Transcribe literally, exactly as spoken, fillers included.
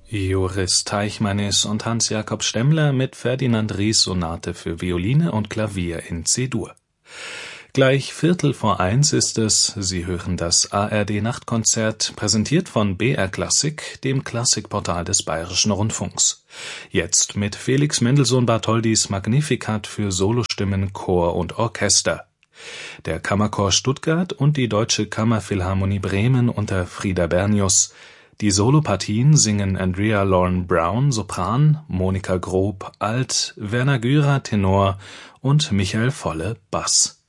Joris Teichmanis und Hans-Jakob Stemmler mit Ferdinand Ries Sonate für Violine und Klavier in C-Dur. Gleich Viertel vor eins ist es, Sie hören das A R D-Nachtkonzert, präsentiert von B R Klassik, dem Klassikportal des Bayerischen Rundfunks. Jetzt mit Felix Mendelssohn-Bartholdys Magnificat für Solostimmen, Chor und Orchester. Der Kammerchor Stuttgart und die Deutsche Kammerphilharmonie Bremen unter Frieder Bernius. Die Solopartien singen Andrea Lauren Brown, Sopran, Monika Grob, Alt, Werner Gürer, Tenor und Michael Volle, Bass.